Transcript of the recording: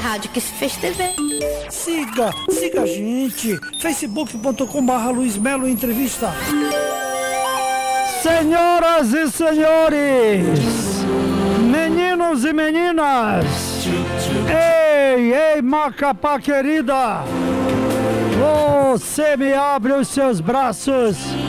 rádio que se fez TV. Siga a gente. facebook.com/Luiz Melo Entrevista. Senhoras e senhores, meninos e meninas, ei, Macapá querida, você me abre os seus braços